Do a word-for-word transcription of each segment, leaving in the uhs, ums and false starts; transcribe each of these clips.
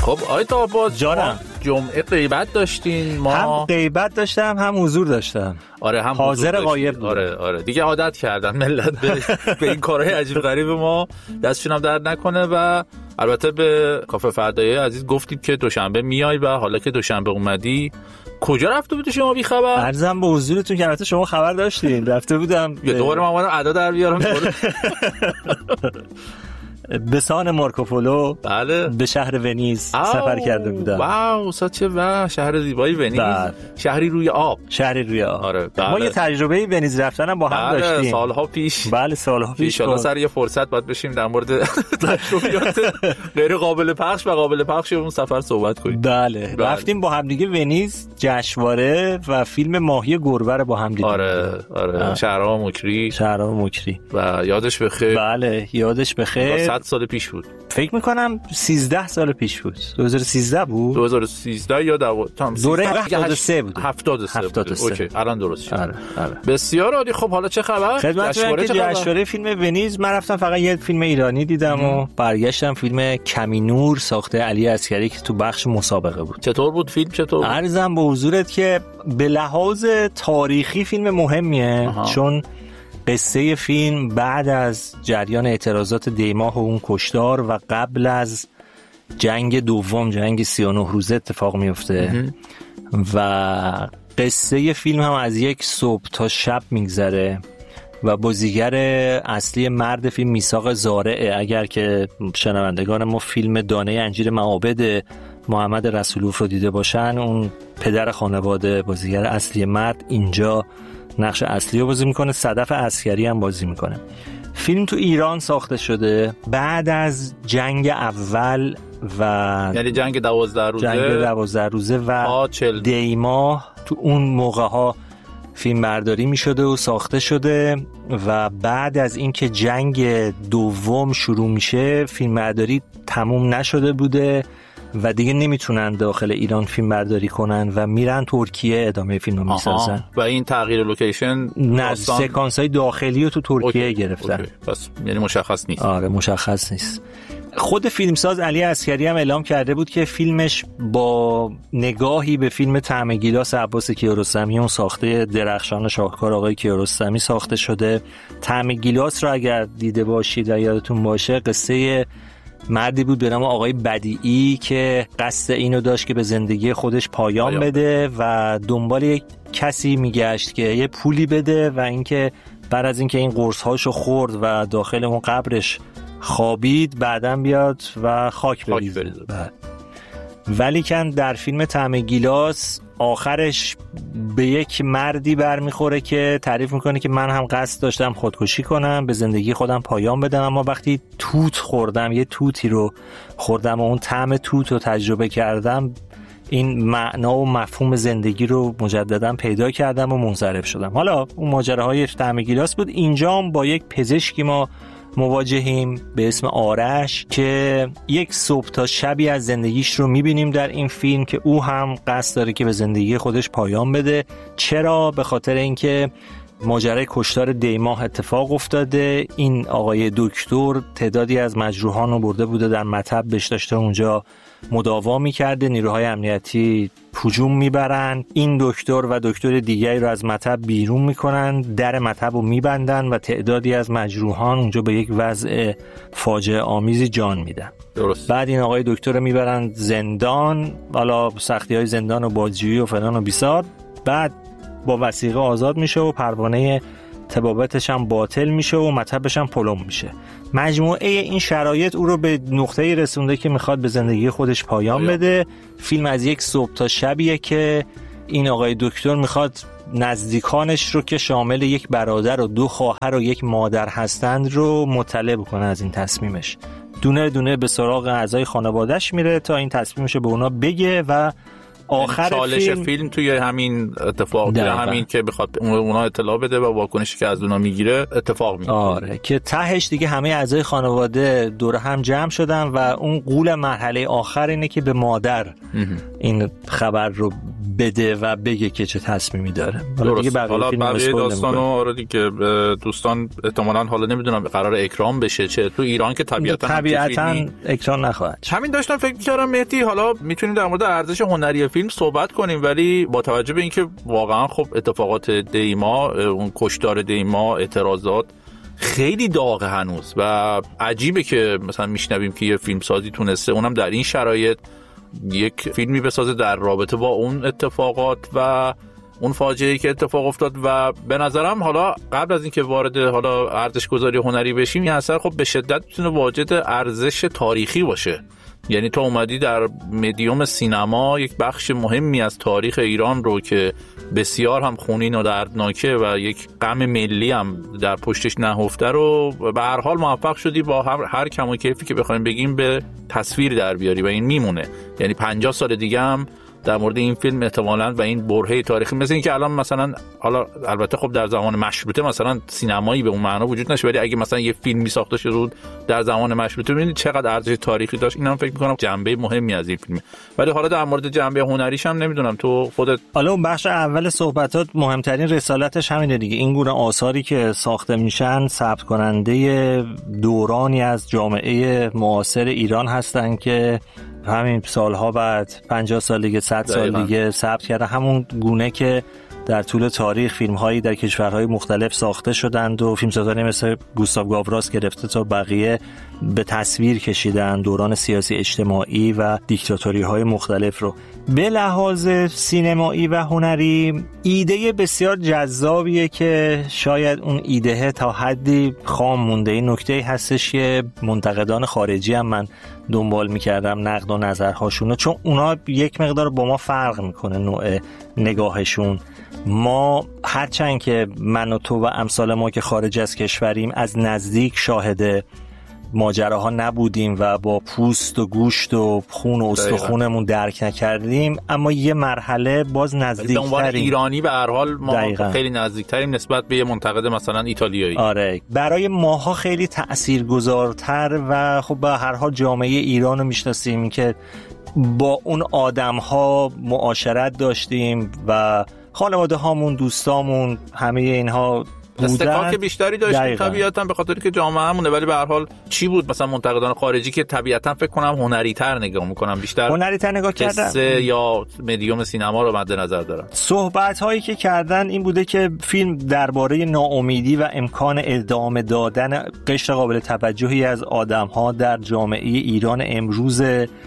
خب آقای طاه‌آباد جانم، جمعه غیبت داشتین، ما هم غیبت داشتم هم حضور داشتم. آره هم حاضر غایب بود. آره آره دیگه عادت کردن ملت به, به این کارهای عجیب غریب ما، دستشون هم درد نکنه. و البته به کافه فردایی عزیز گفتیم که دوشنبه میای و حالا که دوشنبه اومدی کجا رفته بودی شما بی خبر؟ عرضم به حضورتون که البته شما خبر داشتین. رفته بودم یه دوباره من اومدم ادا در بیارم به سان مارکوپولو. بله. به شهر ونیز سفر کرده بودم. واو چه و شهر زیبایی ونیز. بله. شهری روی آب. شهری روی آب. آره. بله. ما یه تجربه ونیز رفتن هم با هم بله. داشتیم. سالها پیش. بله سالها پیش. ان شاء سر یه فرصت باید بشیم در مورد تجربیات غیر قابل پخش و قابل پخش اون سفر صحبت کنیم. بله. بله. رفتیم با هم دیگه ونیز، جشنواره و فیلم ماهی گربه رو با هم دیدیم. آره آره. شهرام مکری. شهرام مکری. و یادش بخیر. بله یادش بخیر. صد سال پیش بود. فکر میکنم سیزده سال پیش بود. دو هزار و سیزده بود. دو هزار و سیزده یا دوره هفتاد و سه بود. هفتاد و سه. هفتاد و سه. اوکی الان درست شد. آره آره. بسیار عالی. خب حالا چه خبر؟ خدمتتون که جشنواره فیلم ونیز من رفتم فقط یه فیلم ایرانی دیدم ام. و برگشتم فیلم کمینور ساخته علی عسگری که تو بخش مسابقه بود. چطور بود فیلم؟ چطور؟ عرضم به حضورت که به لحاظ تاریخی فیلم مهمیه. آها. چون قصه فیلم بعد از جریان اعتراضات دیماه و اون کشتار و قبل از جنگ دوم، جنگ سی و نه روزه اتفاق میفته و قصه فیلم هم از یک صبح تا شب میگذره و بازیگر اصلی مرد فیلم میثاق زارعه. اگر که شنوندگان ما فیلم دانه انجیر معابد محمد رسولوف رو دیده باشن، اون پدر خانواده بازیگر اصلی مرد اینجا نقش اصلی رو بازی میکنه. صدف عسکری هم بازی میکنه. فیلم تو ایران ساخته شده بعد از جنگ اول و یعنی جنگ دوازده روزه جنگ دوازده روزه و دیماه. تو اون موقع ها فیلم برداری میشده و ساخته شده و بعد از اینکه جنگ دوم شروع میشه فیلم برداری تموم نشده بوده و دیگه نمیتونن داخل ایران فیلم برداری کنن و میرن ترکیه ادامه فیلم رو میسازن. و این تغییر لوکیشن نه سکانس های داخلی رو تو ترکیه اوکی. گرفتن اوکی. پس یعنی مشخص نیست. آره مشخص نیست. خود فیلمساز علی عسگری هم اعلام کرده بود که فیلمش با نگاهی به فیلم طعم گیلاس عباس کیارستمی، اون ساخته درخشان شاهکار آقای کیارستمی ساخته شده. طعم گیلاس رو اگر دیده باشید و یادتون باشه قصه مردی بود به نام آقای بدیعی که قصد اینو داشت که به زندگی خودش پایان, پایان بده و دنبال یک کسی میگشت که یه پولی بده و اینکه بعد از اینکه این قرص هاشو خورد و داخل اون قبرش خوابید بعدن بیاد و خاک بریزه. ولی کن در فیلم طعم گیلاس آخرش به یک مردی برمیخوره که تعریف میکنه که من هم قصد داشتم خودکشی کنم، به زندگی خودم پایان بدم، اما وقتی توت خوردم، یه توتی رو خوردم و اون طعم توت رو تجربه کردم، این معنا و مفهوم زندگی رو مجددا پیدا کردم و منصرف شدم. حالا اون ماجراهای طعم گیلاس بود. اینجا هم با یک پزشکی ما مواجهیم به اسم آرش که یک صبح تا شبی از زندگیش رو میبینیم در این فیلم که او هم قصد داره که به زندگی خودش پایان بده. چرا؟ به خاطر اینکه ماجرای کشتار دیماه اتفاق افتاده. این آقای دکتر تعدادی از مجروحان رو برده بوده در مطب، بهش داشته اونجا مداوا میکرده. نیروهای امنیتی هجوم میبرن، این دکتر و دکتر دیگری رو از مطب بیرون میکنن، در مطب رو میبندن و تعدادی از مجروحان اونجا به یک وضع فاجعه آمیزی جان میدن. درست. بعد این آقای دکتر رو میبرن زندان، حالا سختی های زندان و بازجویی و فلان و بیسار. بعد با وثیقه آزاد میشه و پروانه طبابتش هم باطل میشه و مطبش هم پلم میشه. مجموعه این شرایط او رو به نقطه‌ای رسونده که میخواد به زندگی خودش پایان آیا. بده. فیلم از یک صبح تا شبیه که این آقای دکتر میخواد نزدیکانش رو که شامل یک برادر و دو خواهر و یک مادر هستند رو مطلع بکنه از این تصمیمش. دونه دونه به سراغ اعضای خانواده‌اش میره تا این تصمیمش رو به اونا بگه و آخر چالش فیلم, فیلم توی همین اتفاق توی همین که بخواد اونا اطلاع بده و واکنشی که از اونا میگیره اتفاق میفته. آره که تهش دیگه همه اعضای خانواده دور هم جمع شدن و اون قول مرحله آخر اینه که به مادر این خبر رو بده و بگه که چه تصمیمی داره. حالا دیگه بقیه داستانو آره دیگه دوستان احتمالاً حالا نمیدونم قرار اکرام بشه چه تو ایران که طبیعتاً طبیعتاً اکرام نخواهد. همین داشتم فکر می‌کردم مهدی حالا میتونیم در مورد ارزش هنری فیلم صحبت کنیم، ولی با توجه به اینکه واقعا خب اتفاقات دیما، اون کشتار دیما، اعتراضات خیلی داغه هنوز و عجیبه که مثلا میشنویم که یه فیلمسازی تونسته اونم در این شرایط یک فیلمی بسازه در رابطه با اون اتفاقات و اون فاجعه‌ای که اتفاق افتاد. و به نظرم حالا قبل از اینکه وارد حالا ارزش گذاری هنری بشیم، این اثر خب به شدت میتونه واجد ارزش تاریخی باشه. یعنی تو اومدی در مدیوم سینما یک بخش مهمی از تاریخ ایران رو که بسیار هم خونین و دردناکه و یک غم ملی هم در پشتش نهفته رو به هر حال موفق شدی با هر, هر کم و کیفی که بخوایم بگیم به تصویر در بیاری و این میمونه. یعنی پنجاه سال دیگه هم در مورد این فیلم احتمالاً و این برهه تاریخی مثل این که الان مثلا حالا البته خب در زمان مشروطه مثلا سینمایی به اون معنا وجود نشه، ولی اگه مثلا یه فیلمی ساخته شده بود در زمان مشروطه ببینید چقدر ارزش تاریخی داشت. اینم فکر می‌کنم جنبه مهمی از این فیلمه. ولی حالا در مورد جنبه هنریش هم نمیدونم تو خودت. حالا اون بخش اول صحبتات مهمترین رسالتش همینه دیگه، این گونه آثاری که ساخته میشن ثبت کننده دورانی از جامعه معاصر ایران هستن که همین سالها بعد پنجاه سال دیگه صد سال دیگه ثبت کرده، همون گونه که در طول تاریخ فیلم‌هایی در کشورهای مختلف ساخته شدند و فیلمسازانی مثل گوستاو گاوراس گرفته تا بقیه به تصویر کشیدن دوران سیاسی اجتماعی و دیکتاتوری‌های مختلف رو. به لحاظ سینمایی و هنری ایده بسیار جذابیه که شاید اون ایده تا حدی خام مونده. این نکته هستش که منتقدان خارجی هم من دنبال می‌کردم نقد و نظرهاشون، چون اونا یک مقدار با ما فرق می‌کنه نوع نگاهشون. ما هرچند که من و تو و امثال ما که خارج از کشوریم از نزدیک شاهد ماجراها نبودیم و با پوست و گوشت و خون و استخونمون درک نکردیم، اما یه مرحله باز نزدیک‌تریم. به عنوان ایرانی به هر حال ما دقیقا خیلی نزدیک‌تریم نسبت به یه منتقد مثلا ایتالیایی. آره برای ماها خیلی تأثیرگذارتر و خب به هر حال جامعه ایران رو میشناسیم که با اون آدم‌ها معاشرت داشتیم و خانواده هامون، دوستامون، همه اینها استقاق بیشتری داشتیم طبیعتاً به خاطر که جامعه همونه. ولی به هر حال چی بود مثلا منتقدان خارجی که طبیعتاً فکر کنم هنری‌تر نگاه میکنن، بیشتر هنری‌تر نگاه کردن یا مدیوم سینما رو مد نظر دارن. صحبت هایی که کردن این بوده که فیلم درباره ناامیدی و امکان ادامه دادن قشر قابل توجهی از آدم‌ها در جامعه ایران امروز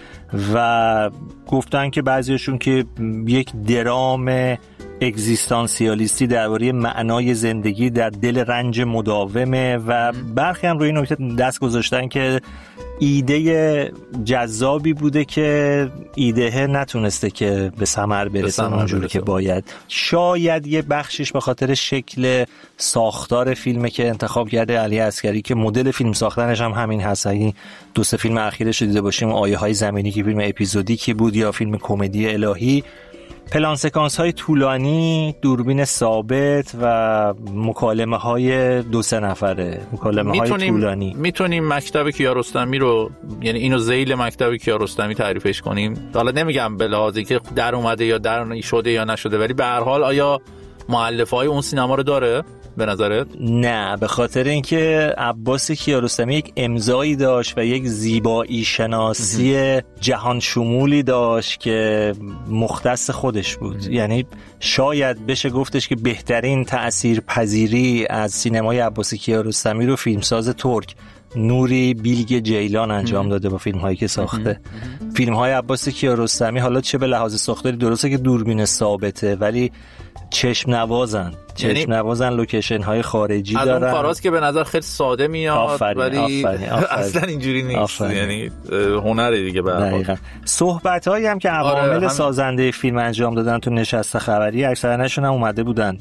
و گفتن که بعضیشون که یک درام اگزیستانسیالیستی درباره معنای زندگی در دل رنج مداومه و برخی هم روی این نکته دست گذاشتن که ایده جذابی بوده که ایده نتونسته که به ثمر برسه اونجوری که باید. شاید یه بخشش به خاطر شکل ساختار فیلمه که انتخاب کرده علی عسگری که مدل فیلم ساختنش هم همین هست. این دو سه فیلم اخیرش رو دیده باشیم، آیه های زمینی که فیلم اپیزودیکی بود یا فیلم کمدی الهی، پلان سکانس های طولانی، دوربین ثابت و مکالمه های دو سه نفره، مکالمه های طولانی. میتونیم مکتب کیارستمی رو، یعنی اینو ذیل مکتب کیارستمی تعریفش کنیم. حالا نمیگم به لحاظی که در اومده یا در شده یا نشده، ولی به هر حال آیا مؤلفه‌های اون سینما رو داره به نظرت؟ نه، به خاطر اینکه عباس کیارستمی یک امضایی داشت و یک زیبایی شناسی جهان شمولی داشت که مختص خودش بود. یعنی شاید بشه گفتش که بهترین تأثیر پذیری از سینمای عباس کیارستمی رو فیلمساز ترک نوری بیلگ جیلان انجام داده با فیلم هایی که ساخته. فیلم های عباس کیارستمی حالا چه به لحاظ ساختاری درسته که دوربین ثابته ولی چشم نوازن چشم یعنی نوازن لوکیشن های خارجی دارن. از اون کاراست که به نظر خیلی ساده میاد آفرین، ولی آفرین، آفرین. اصلا اینجوری نیست. آفرین. یعنی هنره دیگه. به هر حال صحبت هایی هم که عوامل آره، سازنده فیلم انجام دادن تو نشست خبری اکثرا نشون هم اومده بودن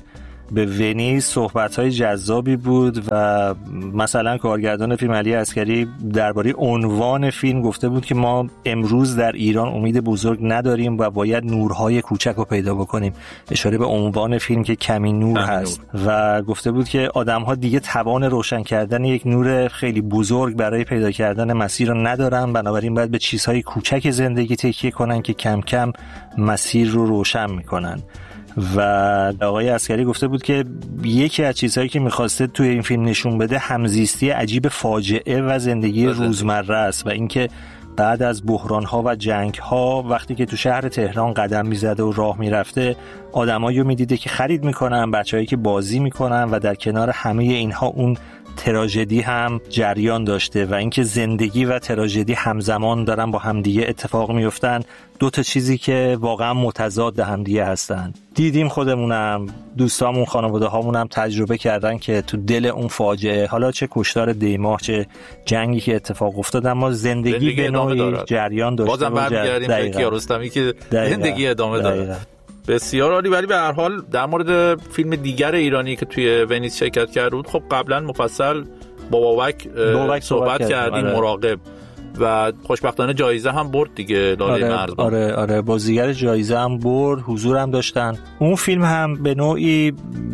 به ونیز صحبت‌های جذابی بود و مثلا کارگردان فیلم علی عسگری درباره عنوان فیلم گفته بود که ما امروز در ایران امید بزرگ نداریم و باید نورهای کوچک رو پیدا بکنیم، اشاره به عنوان فیلم که کمی نور هست نور. و گفته بود که آدم‌ها دیگه توان روشن کردن یک نور خیلی بزرگ برای پیدا کردن مسیر رو ندارن، بنابراین باید به چیزهای کوچک زندگی تکیه کنن که کم کم مسیر رو روشن میکنن. و آقای عسگری گفته بود که یکی از چیزهایی که میخواسته توی این فیلم نشون بده همزیستی عجیب فاجعه و زندگی روزمره است و اینکه بعد از بحران‌ها و جنگ‌ها وقتی که تو شهر تهران قدم می‌زده و راه می‌رفته آدمایی رو می‌دیده که خرید می‌کنن، بچه‌هایی که بازی می‌کنن و در کنار همه اینها اون تراژدی هم جریان داشته و اینکه زندگی و تراژدی همزمان دارن با همدیگه اتفاق میفتن، دو تا چیزی که واقعا متضاد همدیگه هستن. دیدیم خودمونم، دوستامون، خانواده هامون هم تجربه کردن که تو دل اون فاجعه، حالا چه کشتار دیماه چه جنگی که اتفاق افتاد، اما زندگی, زندگی به نوعی جریان داشته. بازم برمیگردیم به کیارستمی که زندگی ادامه داره. بسیار عالی. ولی به هر حال در مورد فیلم دیگر ایرانی که توی ونیز شرکت کرده بود، خب قبلا مفصل با بابک, بابک صحبت کردیم، آره. مراقب و خوشبختانه جایزه هم برد دیگه، لاله آره، مرزبان. آره آره بازیگر جایزه هم برد، حضور هم داشتن. اون فیلم هم به نوعی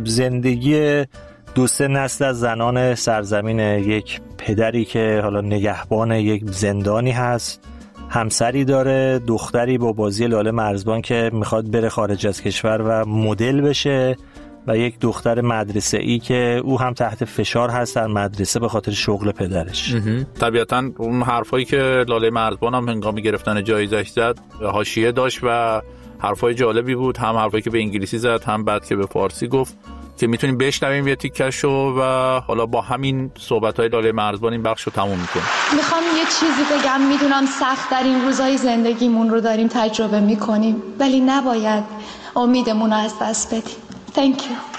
زندگی دو سه نسل از زنان سرزمین، یک پدری که حالا نگهبان یک زندانی هست، همسری داره، دختری با بازی لاله مرزبان که میخواد بره خارج از کشور و مدل بشه، و یک دختر مدرسه‌ای که او هم تحت فشار هست در مدرسه به خاطر شغل پدرش. طبیعتاً اون حرفایی که لاله مرزبان هم هنگام گرفتن جایزش زد حاشیه داشت و حرفای جالبی بود، هم حرفایی که به انگلیسی زد هم بعد که به فارسی گفت که میتونیم بشنویم یه تیکشو و حالا با همین صحبت‌های لاله مرزبان این بخشو تموم می‌کنیم. میخوام یه چیزی بگم، میدونم سخت در این روزهای زندگیمون رو داریم تجربه می‌کنیم، ولی نباید امیدمون رو از دست بدیم. Thank you.